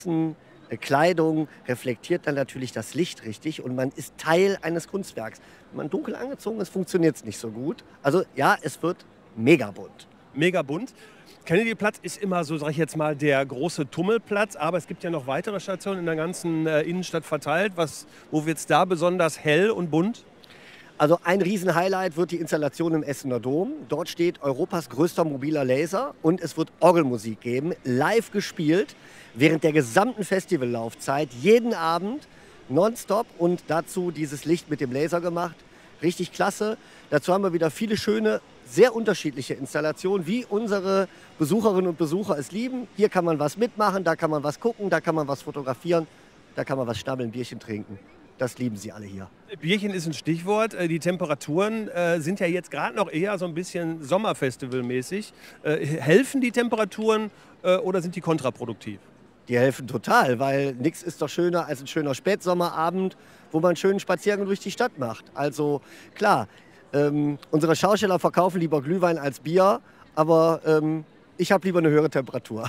Kleidung reflektiert dann natürlich das Licht richtig und man ist Teil eines Kunstwerks. Wenn man dunkel angezogen ist, funktioniert es nicht so gut. Also ja, es wird mega bunt. Mega bunt. Kennedyplatz ist immer so, sage ich jetzt mal, der große Tummelplatz, aber es gibt ja noch weitere Stationen in der ganzen Innenstadt verteilt. Wo wird es da besonders hell und bunt? Also ein Riesenhighlight wird die Installation im Essener Dom. Dort steht Europas größter mobiler Laser und es wird Orgelmusik geben, live gespielt, während der gesamten Festivallaufzeit, jeden Abend, nonstop und dazu dieses Licht mit dem Laser gemacht. Richtig klasse. Dazu haben wir wieder viele schöne, sehr unterschiedliche Installationen, wie unsere Besucherinnen und Besucher es lieben. Hier kann man was mitmachen, da kann man was gucken, da kann man was fotografieren, da kann man was schnabbeln, Bierchen trinken. Das lieben sie alle hier. Bierchen ist ein Stichwort. Die Temperaturen sind ja jetzt gerade noch eher so ein bisschen Sommerfestivalmäßig. Helfen die Temperaturen oder sind die kontraproduktiv? Die helfen total, weil nichts ist doch schöner als ein schöner Spätsommerabend, wo man einen schönen Spaziergang durch die Stadt macht. Also klar, unsere Schausteller verkaufen lieber Glühwein als Bier, aber ich habe lieber eine höhere Temperatur.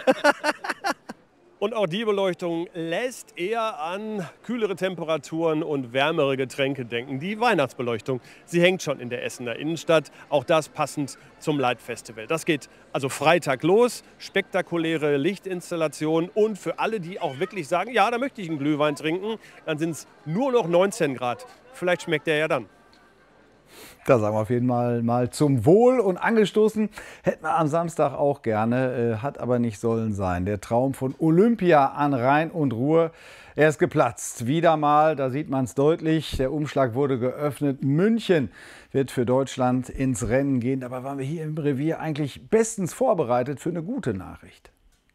Und auch die Beleuchtung lässt eher an kühlere Temperaturen und wärmere Getränke denken. Die Weihnachtsbeleuchtung, sie hängt schon in der Essener Innenstadt. Auch das passend zum Light Festival. Das geht also Freitag los. Spektakuläre Lichtinstallation. Und für alle, die auch wirklich sagen, ja, da möchte ich einen Glühwein trinken, dann sind es nur noch 19 Grad. Vielleicht schmeckt der ja dann. Da sagen wir auf jeden Fall mal zum Wohl. Und angestoßen hätten wir am Samstag auch gerne, hat aber nicht sollen sein. Der Traum von Olympia an Rhein und Ruhr, er ist geplatzt. Wieder mal, da sieht man es deutlich, der Umschlag wurde geöffnet. München wird für Deutschland ins Rennen gehen. Dabei waren wir hier im Revier eigentlich bestens vorbereitet für eine gute Nachricht.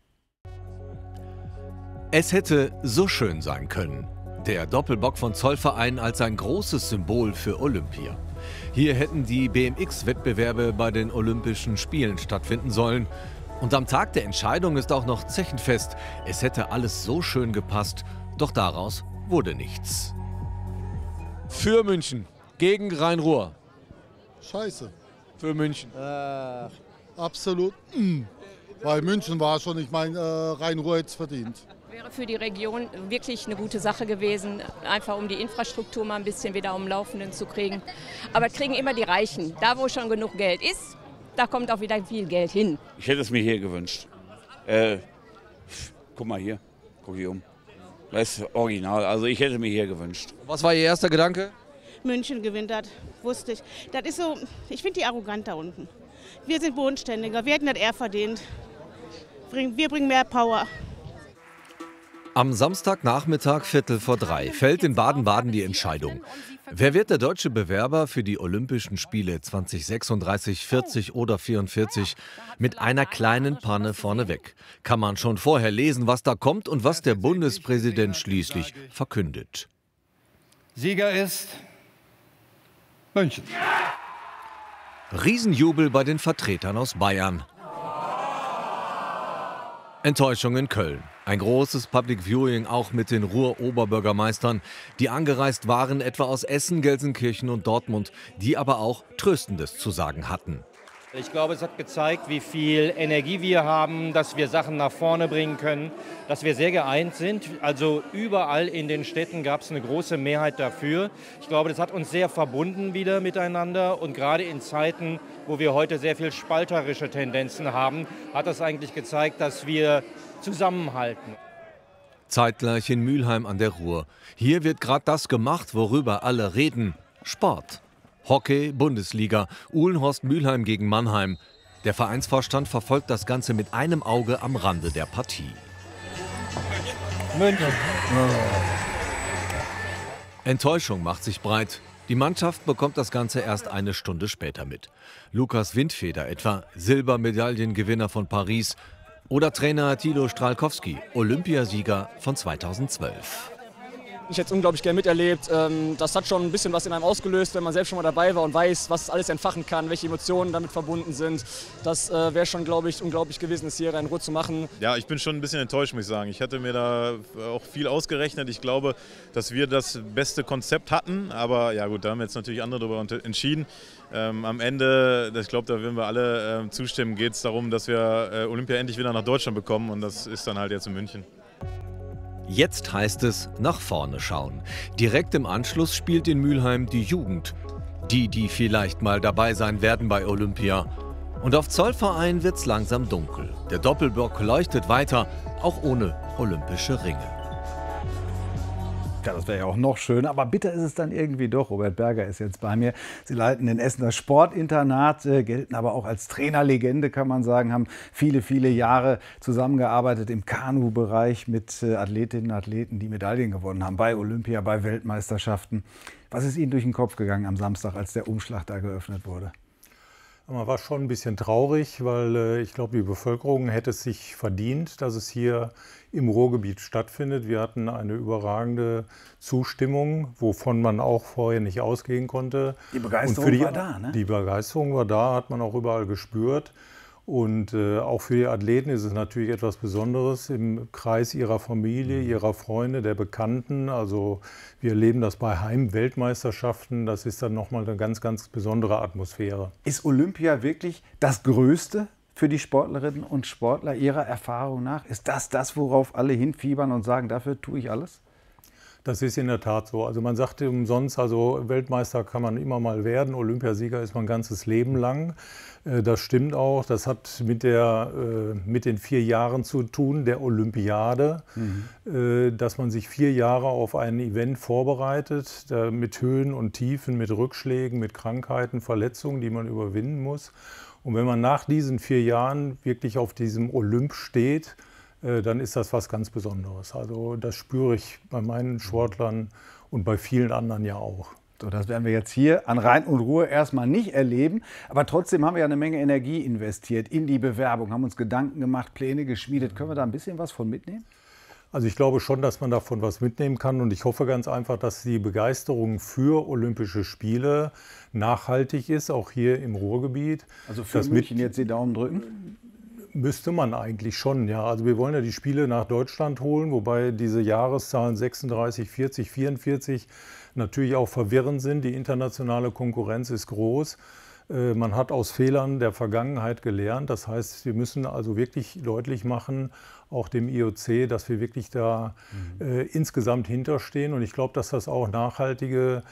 Es hätte so schön sein können. Der Doppelbock von Zollverein als ein großes Symbol für Olympia. Hier hätten die BMX-Wettbewerbe bei den Olympischen Spielen stattfinden sollen. Und am Tag der Entscheidung ist auch noch Zechenfest. Es hätte alles so schön gepasst, doch daraus wurde nichts. Für München, gegen Rhein-Ruhr. Scheiße. Für München. Absolut. Weil München war schon, ich meine, Rhein-Ruhr hätte es verdient. Wäre für die Region wirklich eine gute Sache gewesen, einfach um die Infrastruktur mal ein bisschen wieder am Laufenden zu kriegen. Aber kriegen immer die Reichen. Da, wo schon genug Geld ist, da kommt auch wieder viel Geld hin. Ich hätte es mir hier gewünscht. Guck mal hier, guck hier um. Das ist original, also ich hätte mir hier gewünscht. Was war Ihr erster Gedanke? München gewinnt das, wusste ich. Das ist so, ich finde die arrogant da unten. Wir sind bodenständiger, wir hätten das eher verdient. Wir bringen mehr Power. Am Samstagnachmittag 2:45 fällt in Baden-Baden die Entscheidung. Wer wird der deutsche Bewerber für die Olympischen Spiele 2036, 40 oder 44? Mit einer kleinen Panne vorneweg. Kann man schon vorher lesen, was da kommt und was der Bundespräsident schließlich verkündet. Sieger ist München. Riesenjubel bei den Vertretern aus Bayern. Enttäuschung in Köln. Ein großes Public Viewing auch mit den Ruhr-Oberbürgermeistern, die angereist waren, etwa aus Essen, Gelsenkirchen und Dortmund, die aber auch Tröstendes zu sagen hatten. Ich glaube, es hat gezeigt, wie viel Energie wir haben, dass wir Sachen nach vorne bringen können, dass wir sehr geeint sind. Also überall in den Städten gab es eine große Mehrheit dafür. Ich glaube, das hat uns sehr verbunden wieder miteinander. Und gerade in Zeiten, wo wir heute sehr viel spalterische Tendenzen haben, hat das eigentlich gezeigt, dass wir zusammenhalten. Zeitgleich in Mülheim an der Ruhr. Hier wird gerade das gemacht, worüber alle reden: Sport. Hockey, Bundesliga, Uhlenhorst Mülheim gegen Mannheim. Der Vereinsvorstand verfolgt das Ganze mit einem Auge am Rande der Partie. München. Enttäuschung macht sich breit. Die Mannschaft bekommt das Ganze erst eine Stunde später mit. Lukas Windfeder etwa, Silbermedaillengewinner von Paris. Oder Trainer Thilo Stralkowski, Olympiasieger von 2012. Ich hätte es unglaublich gerne miterlebt. Das hat schon ein bisschen was in einem ausgelöst, wenn man selbst schon mal dabei war und weiß, was es alles entfachen kann, welche Emotionen damit verbunden sind. Das wäre schon, glaube ich, unglaublich gewesen, es hier in Ruhr zu machen. Ja, ich bin schon ein bisschen enttäuscht, muss ich sagen. Ich hatte mir da auch viel ausgerechnet. Ich glaube, dass wir das beste Konzept hatten. Aber ja gut, da haben jetzt natürlich andere darüber entschieden. Am Ende, ich glaube, da werden wir alle zustimmen, geht es darum, dass wir Olympia endlich wieder nach Deutschland bekommen. Und das ist dann halt jetzt in München. Jetzt heißt es nach vorne schauen. Direkt im Anschluss spielt in Mülheim die Jugend. Die vielleicht mal dabei sein werden bei Olympia. Und auf Zollverein wird's langsam dunkel. Der Doppelblock leuchtet weiter, auch ohne olympische Ringe. Ja, das wäre ja auch noch schön, aber bitter ist es dann irgendwie doch. Robert Berger ist jetzt bei mir. Sie leiten den Essener Sportinternat, gelten aber auch als Trainerlegende, kann man sagen, haben viele, viele Jahre zusammengearbeitet im Kanu-Bereich mit Athletinnen und Athleten, die Medaillen gewonnen haben, bei Olympia, bei Weltmeisterschaften. Was ist Ihnen durch den Kopf gegangen am Samstag, als der Umschlag da geöffnet wurde? Man war schon ein bisschen traurig, weil ich glaube, die Bevölkerung hätte es sich verdient, dass es hier im Ruhrgebiet stattfindet. Wir hatten eine überragende Zustimmung, wovon man auch vorher nicht ausgehen konnte. Die Begeisterung war da, ne? Die Begeisterung war da, hat man auch überall gespürt. Und auch für die Athleten ist es natürlich etwas Besonderes im Kreis ihrer Familie, ihrer Freunde, der Bekannten. Also wir erleben das bei Heim-Weltmeisterschaften. Das ist dann nochmal eine ganz, ganz besondere Atmosphäre. Ist Olympia wirklich das Größte für die Sportlerinnen und Sportler Ihrer Erfahrung nach? Ist das, worauf alle hinfiebern und sagen, dafür tue ich alles? Das ist in der Tat so. Also man sagte umsonst, also Weltmeister kann man immer mal werden, Olympiasieger ist man ein ganzes Leben lang. Das stimmt auch. Das hat mit den 4 Jahren zu tun, der Olympiade, dass man sich 4 Jahre auf ein Event vorbereitet, mit Höhen und Tiefen, mit Rückschlägen, mit Krankheiten, Verletzungen, die man überwinden muss. Und wenn man nach diesen 4 Jahren wirklich auf diesem Olymp steht, dann ist das was ganz Besonderes. Also das spüre ich bei meinen Sportlern und bei vielen anderen ja auch. So, das werden wir jetzt hier an Rhein und Ruhr erstmal nicht erleben. Aber trotzdem haben wir ja eine Menge Energie investiert in die Bewerbung, haben uns Gedanken gemacht, Pläne geschmiedet. Können wir da ein bisschen was von mitnehmen? Also ich glaube schon, dass man davon was mitnehmen kann. Und ich hoffe ganz einfach, dass die Begeisterung für Olympische Spiele nachhaltig ist, auch hier im Ruhrgebiet. Also für München jetzt die Daumen drücken? Müsste man eigentlich schon, ja. Also wir wollen ja die Spiele nach Deutschland holen, wobei diese Jahreszahlen 36, 40, 44 natürlich auch verwirrend sind. Die internationale Konkurrenz ist groß. Man hat aus Fehlern der Vergangenheit gelernt. Das heißt, wir müssen also wirklich deutlich machen, auch dem IOC, dass wir wirklich da insgesamt hinterstehen. Und ich glaube, dass das auch nachhaltige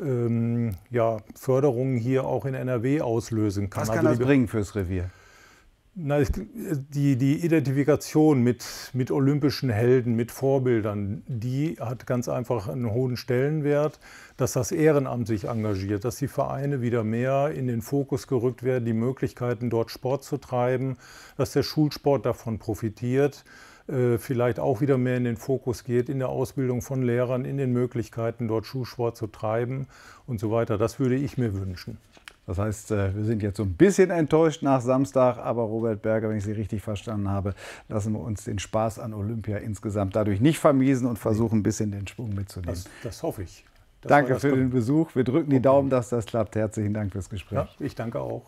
Förderungen hier auch in NRW auslösen kann. Was kann das bringen fürs Revier? Na, die Identifikation mit olympischen Helden, mit Vorbildern, die hat ganz einfach einen hohen Stellenwert, dass das Ehrenamt sich engagiert, dass die Vereine wieder mehr in den Fokus gerückt werden, die Möglichkeiten dort Sport zu treiben, dass der Schulsport davon profitiert, vielleicht auch wieder mehr in den Fokus geht, in der Ausbildung von Lehrern, in den Möglichkeiten dort Schulsport zu treiben und so weiter. Das würde ich mir wünschen. Das heißt, wir sind jetzt so ein bisschen enttäuscht nach Samstag, aber Robert Berger, wenn ich Sie richtig verstanden habe, lassen wir uns den Spaß an Olympia insgesamt dadurch nicht vermiesen und versuchen ein bisschen den Schwung mitzunehmen. Das hoffe ich. Danke für den Besuch. Wir drücken die Daumen, dass das klappt. Herzlichen Dank fürs Gespräch. Ja, ich danke auch.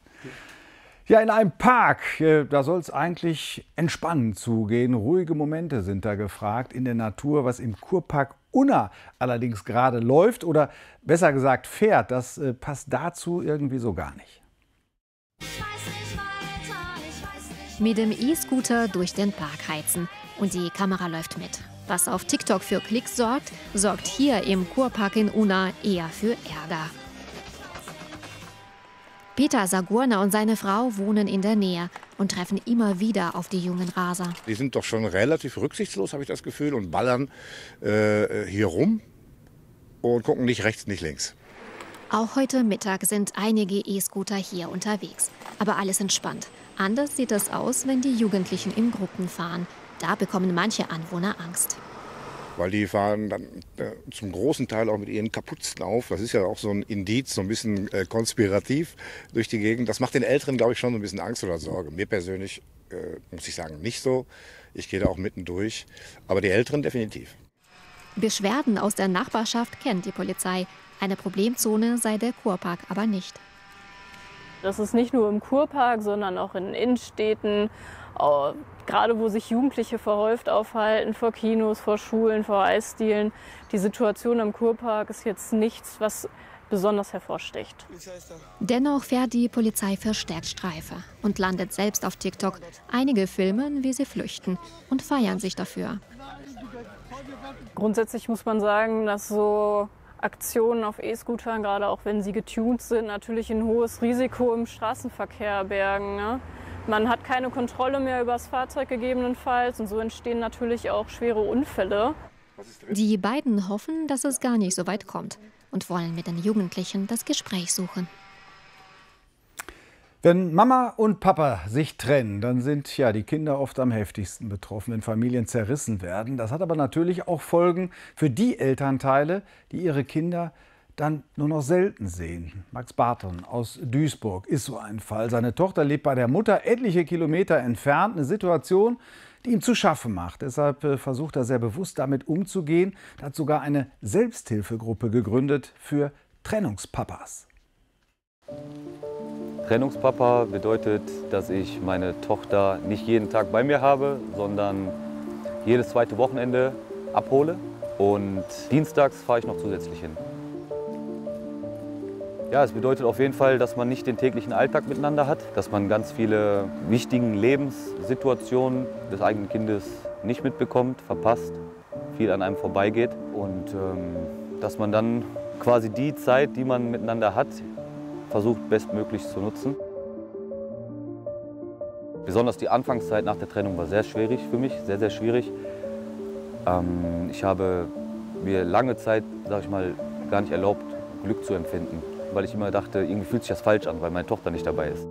Ja, in einem Park, da soll es eigentlich entspannend zugehen. Ruhige Momente sind da gefragt in der Natur, was im Kurpark Unna allerdings gerade läuft oder besser gesagt fährt. Das passt dazu irgendwie so gar nicht. Mit dem E-Scooter durch den Park heizen und die Kamera läuft mit. Was auf TikTok für Klicks sorgt, sorgt hier im Kurpark in Unna eher für Ärger. Peter Sagurna und seine Frau wohnen in der Nähe und treffen immer wieder auf die jungen Raser. Die sind doch schon relativ rücksichtslos, habe ich das Gefühl, und ballern hier rum und gucken nicht rechts, nicht links. Auch heute Mittag sind einige E-Scooter hier unterwegs. Aber alles entspannt. Anders sieht es aus, wenn die Jugendlichen in Gruppen fahren. Da bekommen manche Anwohner Angst. Weil die fahren dann zum großen Teil auch mit ihren Kapuzen auf. Das ist ja auch so ein Indiz, so ein bisschen konspirativ durch die Gegend. Das macht den Älteren, glaube ich, schon so ein bisschen Angst oder Sorge. Mir persönlich, muss ich sagen, nicht so. Ich gehe da auch mitten durch. Aber die Älteren definitiv. Beschwerden aus der Nachbarschaft kennt die Polizei. Eine Problemzone sei der Kurpark aber nicht. Das ist nicht nur im Kurpark, sondern auch in Innenstädten. Gerade wo sich Jugendliche verhäuft aufhalten, vor Kinos, vor Schulen, vor Eisdielen. Die Situation am Kurpark ist jetzt nichts, was besonders hervorsticht. Dennoch fährt die Polizei verstärkt Streife und landet selbst auf TikTok. Einige filmen, wie sie flüchten und feiern sich dafür. Grundsätzlich muss man sagen, dass so Aktionen auf E-Scootern, gerade auch wenn sie getuned sind, natürlich ein hohes Risiko im Straßenverkehr bergen. Ne? Man hat keine Kontrolle mehr über das Fahrzeug gegebenenfalls und so entstehen natürlich auch schwere Unfälle. Die beiden hoffen, dass es gar nicht so weit kommt und wollen mit den Jugendlichen das Gespräch suchen. Wenn Mama und Papa sich trennen, dann sind ja die Kinder oft am heftigsten betroffen, wenn Familien zerrissen werden. Das hat aber natürlich auch Folgen für die Elternteile, die ihre Kinder dann nur noch selten sehen. Max Barton aus Duisburg ist so ein Fall. Seine Tochter lebt bei der Mutter etliche Kilometer entfernt. Eine Situation, die ihm zu schaffen macht. Deshalb versucht er sehr bewusst damit umzugehen. Er hat sogar eine Selbsthilfegruppe gegründet für Trennungspapas. Trennungspapa bedeutet, dass ich meine Tochter nicht jeden Tag bei mir habe, sondern jedes zweite Wochenende abhole. Und dienstags fahre ich noch zusätzlich hin. Ja, es bedeutet auf jeden Fall, dass man nicht den täglichen Alltag miteinander hat, dass man ganz viele wichtigen Lebenssituationen des eigenen Kindes nicht mitbekommt, verpasst, viel an einem vorbeigeht und dass man dann quasi die Zeit, die man miteinander hat, versucht bestmöglich zu nutzen. Besonders die Anfangszeit nach der Trennung war sehr schwierig für mich, sehr, sehr schwierig. Ich habe mir lange Zeit, sag ich mal, gar nicht erlaubt, Glück zu empfinden, weil ich immer dachte, irgendwie fühlt sich das falsch an, weil meine Tochter nicht dabei ist.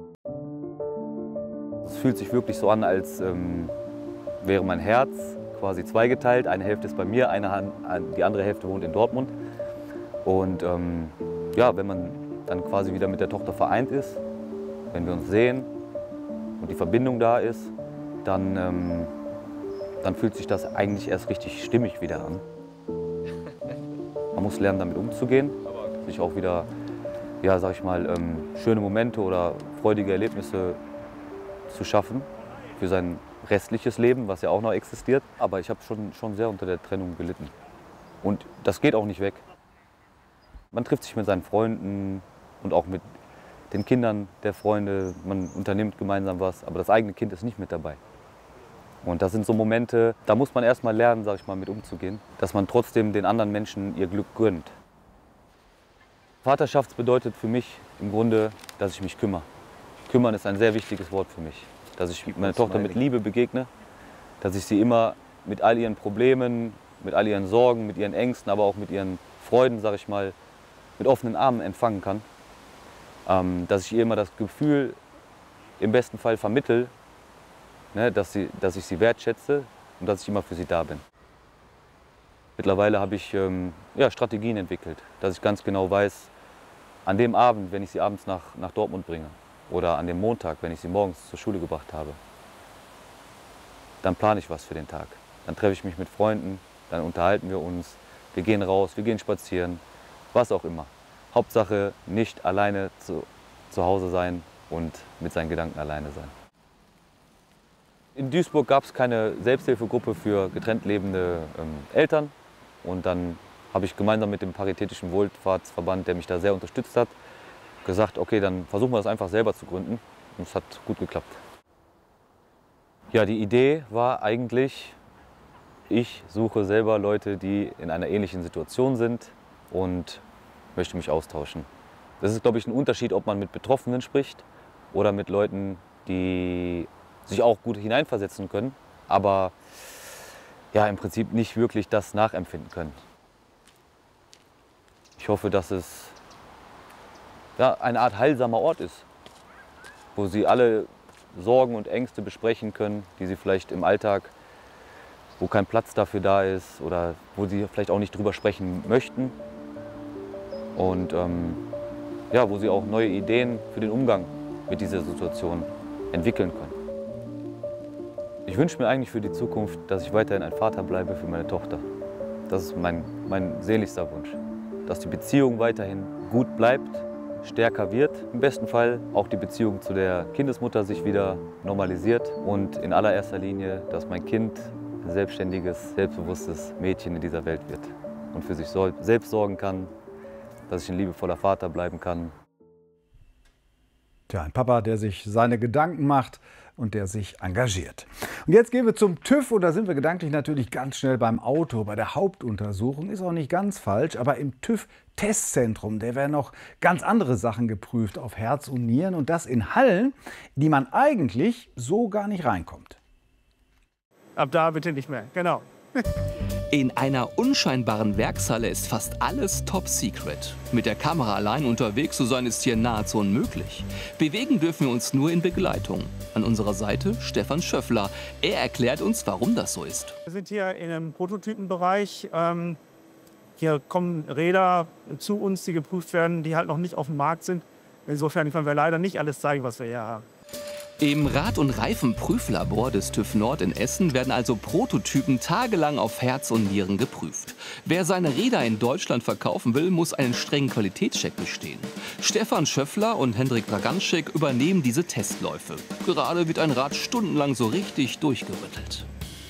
Es fühlt sich wirklich so an, als wäre mein Herz quasi zweigeteilt. Eine Hälfte ist bei mir, die andere Hälfte wohnt in Dortmund. Und ja, wenn man dann quasi wieder mit der Tochter vereint ist, wenn wir uns sehen und die Verbindung da ist, dann fühlt sich das eigentlich erst richtig stimmig wieder an. Man muss lernen, damit umzugehen, sich auch wieder, ja, sag ich mal, schöne Momente oder freudige Erlebnisse zu schaffen für sein restliches Leben, was ja auch noch existiert. Aber ich habe schon sehr unter der Trennung gelitten. Und das geht auch nicht weg. Man trifft sich mit seinen Freunden und auch mit den Kindern der Freunde. Man unternimmt gemeinsam was, aber das eigene Kind ist nicht mit dabei. Und das sind so Momente, da muss man erst mal lernen, sag ich mal, mit umzugehen, dass man trotzdem den anderen Menschen ihr Glück gönnt. Vaterschaft bedeutet für mich im Grunde, dass ich mich kümmere. Kümmern ist ein sehr wichtiges Wort für mich. Dass ich meiner Tochter mit Liebe begegne, dass ich sie immer mit all ihren Problemen, mit all ihren Sorgen, mit ihren Ängsten, aber auch mit ihren Freuden, sag ich mal, mit offenen Armen empfangen kann. Dass ich ihr immer das Gefühl im besten Fall vermittle, ne, dass ich sie wertschätze und dass ich immer für sie da bin. Mittlerweile habe ich Strategien entwickelt, dass ich ganz genau weiß, an dem Abend, wenn ich sie abends nach Dortmund bringe oder an dem Montag, wenn ich sie morgens zur Schule gebracht habe, dann plane ich was für den Tag. Dann treffe ich mich mit Freunden, dann unterhalten wir uns, wir gehen raus, wir gehen spazieren, was auch immer. Hauptsache nicht alleine zu Hause sein und mit seinen Gedanken alleine sein. In Duisburg gab es keine Selbsthilfegruppe für getrennt lebende Eltern. Und dann habe ich gemeinsam mit dem Paritätischen Wohlfahrtsverband, der mich da sehr unterstützt hat, gesagt, okay, dann versuchen wir das einfach selber zu gründen. Und es hat gut geklappt. Ja, die Idee war eigentlich, ich suche selber Leute, die in einer ähnlichen Situation sind und möchte mich austauschen. Das ist, glaube ich, ein Unterschied, ob man mit Betroffenen spricht oder mit Leuten, die sich auch gut hineinversetzen können, aber ja, im Prinzip nicht wirklich das nachempfinden können. Ich hoffe, dass es ja, eine Art heilsamer Ort ist, wo sie alle Sorgen und Ängste besprechen können, die sie vielleicht im Alltag, wo kein Platz dafür da ist oder wo sie vielleicht auch nicht drüber sprechen möchten. Und ja, wo sie auch neue Ideen für den Umgang mit dieser Situation entwickeln können. Ich wünsche mir eigentlich für die Zukunft, dass ich weiterhin ein Vater bleibe für meine Tochter. Das ist mein sehnlichster Wunsch. Dass die Beziehung weiterhin gut bleibt, stärker wird. Im besten Fall auch die Beziehung zu der Kindesmutter sich wieder normalisiert. Und in allererster Linie, dass mein Kind ein selbstständiges, selbstbewusstes Mädchen in dieser Welt wird. Und für sich selbst sorgen kann, dass ich ein liebevoller Vater bleiben kann. Tja, ein Papa, der sich seine Gedanken macht, und der sich engagiert. Und jetzt gehen wir zum TÜV und da sind wir gedanklich natürlich ganz schnell beim Auto. Bei der Hauptuntersuchung ist auch nicht ganz falsch, aber im TÜV-Testzentrum, da werden noch ganz andere Sachen geprüft auf Herz und Nieren und das in Hallen, die man eigentlich so gar nicht reinkommt. Ab da bitte nicht mehr, genau. In einer unscheinbaren Werkshalle ist fast alles top secret. Mit der Kamera allein unterwegs zu sein ist hier nahezu unmöglich. Bewegen dürfen wir uns nur in Begleitung. An unserer Seite Stefan Schöffler. Er erklärt uns, warum das so ist. Wir sind hier in einem Prototypenbereich. Hier kommen Räder zu uns, die geprüft werden, die halt noch nicht auf dem Markt sind. Insofern können wir leider nicht alles zeigen, was wir hier haben. Im Rad- und Reifenprüflabor des TÜV Nord in Essen werden also Prototypen tagelang auf Herz und Nieren geprüft. Wer seine Räder in Deutschland verkaufen will, muss einen strengen Qualitätscheck bestehen. Stefan Schöffler und Hendrik Draganschek übernehmen diese Testläufe. Gerade wird ein Rad stundenlang so richtig durchgerüttelt.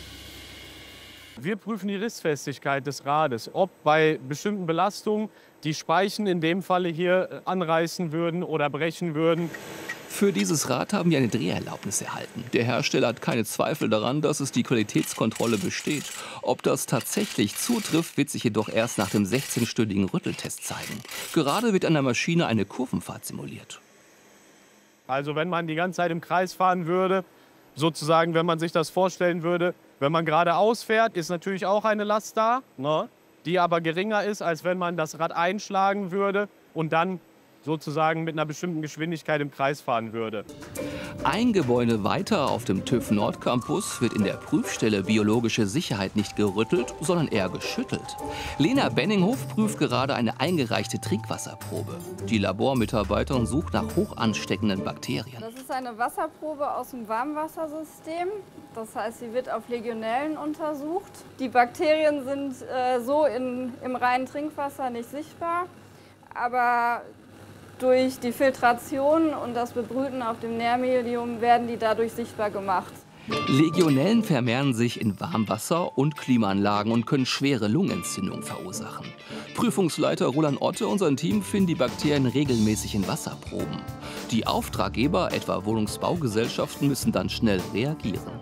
Wir prüfen die Rissfestigkeit des Rades, ob bei bestimmten Belastungen die Speichen in dem Falle hier anreißen würden oder brechen würden. Für dieses Rad haben wir eine Dreherlaubnis erhalten. Der Hersteller hat keine Zweifel daran, dass es die Qualitätskontrolle besteht. Ob das tatsächlich zutrifft, wird sich jedoch erst nach dem 16-stündigen Rütteltest zeigen. Gerade wird an der Maschine eine Kurvenfahrt simuliert. Also wenn man die ganze Zeit im Kreis fahren würde, sozusagen, wenn man sich das vorstellen würde, wenn man geradeaus fährt, ist natürlich auch eine Last da, ne, die aber geringer ist, als wenn man das Rad einschlagen würde und dann sozusagen mit einer bestimmten Geschwindigkeit im Kreis fahren würde. Ein Gebäude weiter auf dem TÜV Nord Campus wird in der Prüfstelle Biologische Sicherheit nicht gerüttelt, sondern eher geschüttelt. Lena Benninghof prüft gerade eine eingereichte Trinkwasserprobe. Die Labormitarbeiterin sucht nach hochansteckenden Bakterien. Das ist eine Wasserprobe aus dem Warmwassersystem. Das heißt, sie wird auf Legionellen untersucht. Die Bakterien sind so im reinen Trinkwasser nicht sichtbar, aber durch die Filtration und das Bebrüten auf dem Nährmedium werden die dadurch sichtbar gemacht. Legionellen vermehren sich in Warmwasser- und Klimaanlagen und können schwere Lungenentzündungen verursachen. Prüfungsleiter Roland Otte und sein Team finden die Bakterien regelmäßig in Wasserproben. Die Auftraggeber, etwa Wohnungsbaugesellschaften, müssen dann schnell reagieren.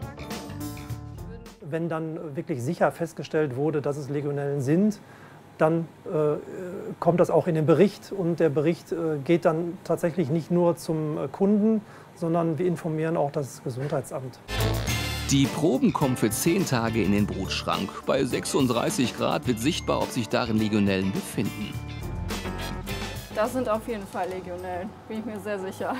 Wenn dann wirklich sicher festgestellt wurde, dass es Legionellen sind, dann kommt das auch in den Bericht und der Bericht geht dann tatsächlich nicht nur zum Kunden, sondern wir informieren auch das Gesundheitsamt. Die Proben kommen für 10 Tage in den Brutschrank. Bei 36 Grad wird sichtbar, ob sich darin Legionellen befinden. Das sind auf jeden Fall Legionellen, bin ich mir sehr sicher.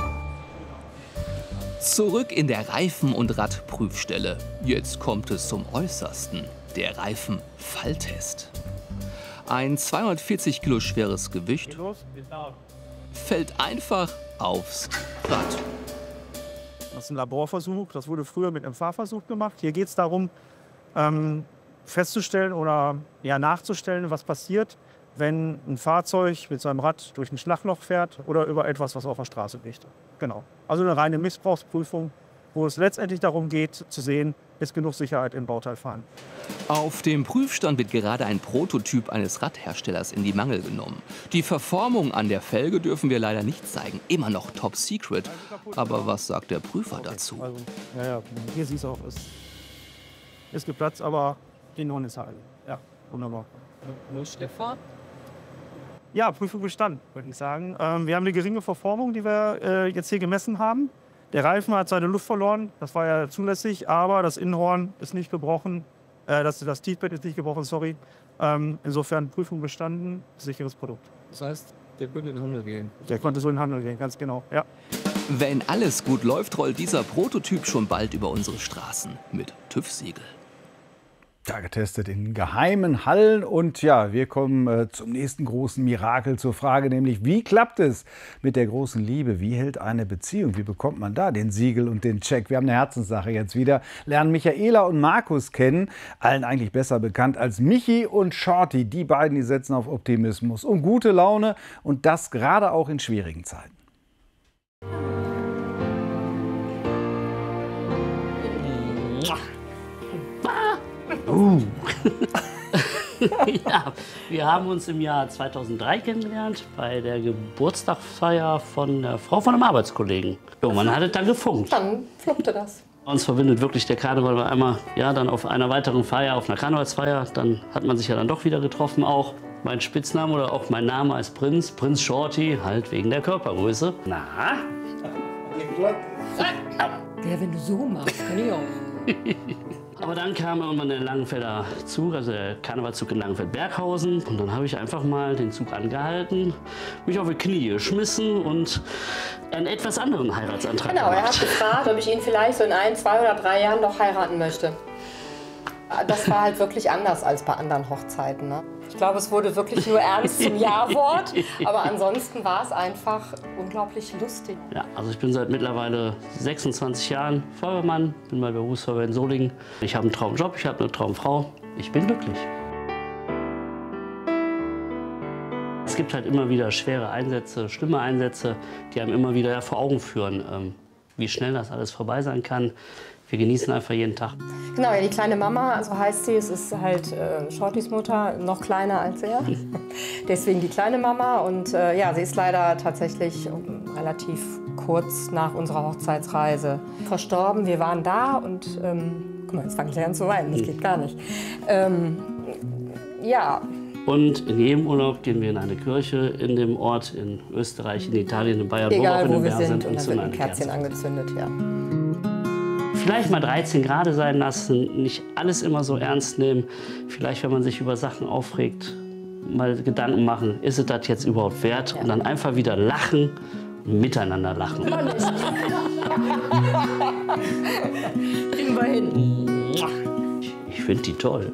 Zurück in der Reifen- und Radprüfstelle. Jetzt kommt es zum Äußersten, der Reifenfalltest. Ein 240 Kilo schweres Gewicht fällt einfach aufs Rad. Das ist ein Laborversuch, das wurde früher mit einem Fahrversuch gemacht. Hier geht es darum, festzustellen oder nachzustellen, was passiert, wenn ein Fahrzeug mit seinem Rad durch ein Schlagloch fährt oder über etwas, was auf der Straße liegt. Genau. Also eine reine Missbrauchsprüfung, wo es letztendlich darum geht, zu sehen, ist genug Sicherheit im Bauteil vorhanden. Auf dem Prüfstand wird gerade ein Prototyp eines Radherstellers in die Mangel genommen. Die Verformung an der Felge dürfen wir leider nicht zeigen. Immer noch top secret. Aber was sagt der Prüfer dazu? Also, ja, hier siehst du auch, es ist geplatzt, aber die Norm ist heil. Ja, wunderbar. Stefan? Ja, Prüfung bestanden, würde ich sagen. Wir haben eine geringe Verformung, die wir jetzt hier gemessen haben. Der Reifen hat seine Luft verloren, das war ja zulässig, aber das Innenhorn ist nicht gebrochen, das Tiefbett ist nicht gebrochen, sorry. Insofern Prüfung bestanden, sicheres Produkt. Das heißt, der konnte in den Handel gehen? Der konnte so in den Handel gehen, ganz genau, ja. Wenn alles gut läuft, rollt dieser Prototyp schon bald über unsere Straßen mit TÜV-Siegel. Ja, getestet in geheimen Hallen und ja, wir kommen zum nächsten großen Mirakel, zur Frage nämlich, wie klappt es mit der großen Liebe? Wie hält eine Beziehung? Wie bekommt man da den Siegel und den Check? Wir haben eine Herzenssache jetzt wieder, lernen Michaela und Markus kennen, allen eigentlich besser bekannt als Michi und Shorty. Die beiden, die setzen auf Optimismus und gute Laune und das gerade auch in schwierigen Zeiten. Ja, wir haben uns im Jahr 2003 kennengelernt bei der Geburtstagsfeier von der Frau von einem Arbeitskollegen. Und man hat es dann gefunkt. Dann fluppte das. Uns verbindet wirklich der Karneval, weil einmal, ja, dann auf einer weiteren Feier, auf einer Karnevalsfeier, dann hat man sich ja dann doch wieder getroffen auch. Mein Spitzname oder auch mein Name als Prinz Shorty, halt wegen der Körpergröße. Na? Ja, wenn du so machst, kann ich auch. Aber dann kam irgendwann der Langenfelder Zug, also der Karnevalszug in Langenfeld-Berghausen. Und dann habe ich einfach mal den Zug angehalten, mich auf die Knie geschmissen und einen etwas anderen Heiratsantrag Genau, gemacht. er hat gefragt, ob ich ihn vielleicht so in 1, 2 oder 3 Jahren noch heiraten möchte. Das war halt wirklich anders als bei anderen Hochzeiten. Ne? Ich glaube, es wurde wirklich nur ernst zum Ja-Wort, aber ansonsten war es einfach unglaublich lustig. Ja, also ich bin seit mittlerweile 26 Jahren Feuerwehrmann, bin bei der Berufsfeuerwehr in Solingen. Ich habe einen Traumjob, ich habe eine Traumfrau, ich bin glücklich. Es gibt halt immer wieder schwere Einsätze, schlimme Einsätze, die einem immer wieder vor Augen führen, wie schnell das alles vorbei sein kann. Wir genießen einfach jeden Tag. Genau, ja, die kleine Mama, so heißt sie, es ist halt Shortys Mutter, noch kleiner als er. Deswegen die kleine Mama und ja, sie ist leider tatsächlich relativ kurz nach unserer Hochzeitsreise verstorben. Wir waren da und, guck mal, jetzt fange ich an zu weinen, das geht gar nicht. Ja. Und in jedem Urlaub gehen wir in eine Kirche in dem Ort, in Österreich, in Italien, in Bayern, egal, wo wir wir sind, und dann zünden wird ein eine Kerzchen Kerze. angezündet, ja. Vielleicht mal 13 Grad sein lassen, nicht alles immer so ernst nehmen. Vielleicht, wenn man sich über Sachen aufregt, mal Gedanken machen, ist es das jetzt überhaupt wert? Ja. Und dann einfach wieder lachen und miteinander lachen. Kriegen wir hin. Ich finde die toll.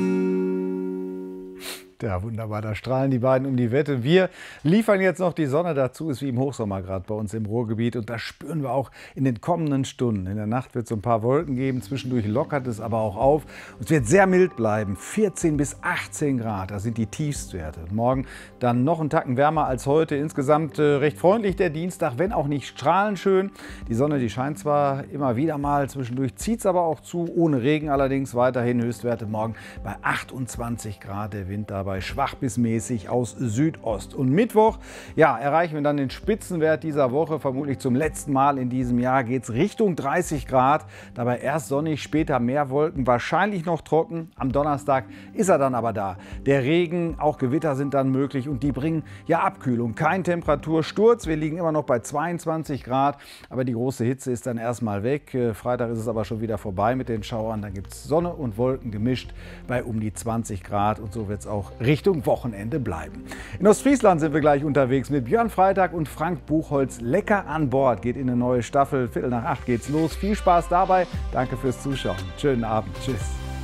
Ja, wunderbar, da strahlen die beiden um die Wette. Wir liefern jetzt noch die Sonne dazu, ist wie im Hochsommer gerade bei uns im Ruhrgebiet. Und das spüren wir auch in den kommenden Stunden. In der Nacht wird es so ein paar Wolken geben, zwischendurch lockert es aber auch auf. Und es wird sehr mild bleiben, 14 bis 18 Grad, das sind die Tiefstwerte. Morgen dann noch einen Tacken wärmer als heute. Insgesamt recht freundlich der Dienstag, wenn auch nicht strahlenschön. Die Sonne, die scheint zwar immer wieder mal, zwischendurch zieht es aber auch zu, ohne Regen allerdings. Weiterhin Höchstwerte morgen bei 28 Grad, der Wind dabei schwach bis mäßig aus Südost. Und Mittwoch, ja, erreichen wir dann den Spitzenwert dieser Woche. Vermutlich zum letzten Mal in diesem Jahr geht es Richtung 30 Grad. Dabei erst sonnig, später mehr Wolken, wahrscheinlich noch trocken. Am Donnerstag ist er dann aber da. Der Regen, auch Gewitter sind dann möglich und die bringen ja Abkühlung. Kein Temperatursturz. Wir liegen immer noch bei 22 Grad, aber die große Hitze ist dann erstmal weg. Freitag ist es aber schon wieder vorbei mit den Schauern. Dann gibt es Sonne und Wolken gemischt bei um die 20 Grad und so wird es auch Richtung Wochenende bleiben. In Ostfriesland sind wir gleich unterwegs mit Björn Freitag und Frank Buchholz. Lecker an Bord geht in eine neue Staffel. 7:45 geht's los. Viel Spaß dabei. Danke fürs Zuschauen. Schönen Abend. Tschüss.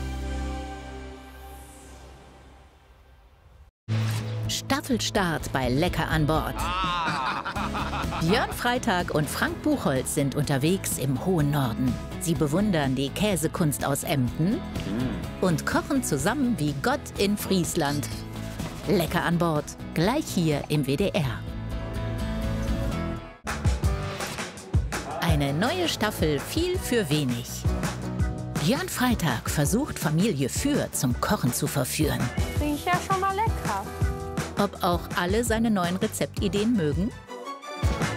Staffelstart bei Lecker an Bord. Björn Freitag und Frank Buchholz sind unterwegs im hohen Norden. Sie bewundern die Käsekunst aus Emden und kochen zusammen wie Gott in Friesland. Lecker an Bord, gleich hier im WDR. Eine neue Staffel, viel für wenig. Björn Freitag versucht Familie Für zum Kochen zu verführen. Riecht ja schon mal lecker. Ob auch alle seine neuen Rezeptideen mögen?